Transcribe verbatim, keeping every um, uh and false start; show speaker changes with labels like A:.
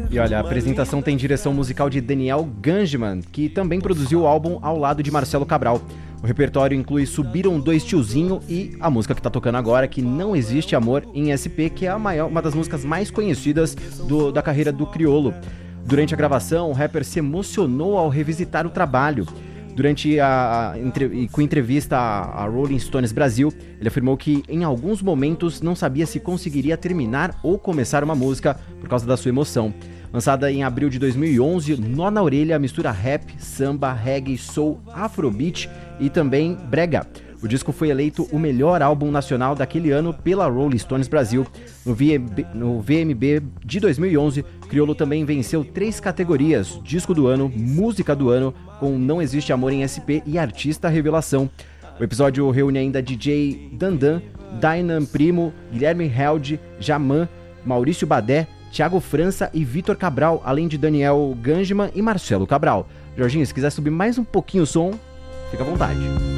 A: E olha, a apresentação tem direção musical de Daniel Gangeman, que também produziu o álbum ao lado de Marcelo Cabral. O repertório inclui Subiram Dois Tiozinho e a música que tá tocando agora, que Não Existe Amor em S P, que é a maior, uma das músicas mais conhecidas do, da carreira do Criolo. Durante a gravação, o rapper se emocionou ao revisitar o trabalho. Durante a, a entre, com entrevista à, à Rolling Stones Brasil, ele afirmou que em alguns momentos não sabia se conseguiria terminar ou começar uma música por causa da sua emoção. Lançada em abril de dois mil e onze, Nó na Orelha mistura rap, samba, reggae, soul, afrobeat e também brega. O disco foi eleito o melhor álbum nacional daquele ano pela Rolling Stones Brasil. No, V M B, no V M B de dois mil e onze, Criolo também venceu três categorias: Disco do Ano, Música do Ano, com Não Existe Amor em S P e Artista Revelação. O episódio reúne ainda D J Dandan, Dainan Primo, Guilherme Held, Jaman, Maurício Badé, Thiago França e Vitor Cabral, além de Daniel Gangeman e Marcelo Cabral. Jorginho, se quiser subir mais um pouquinho o som, fica à vontade.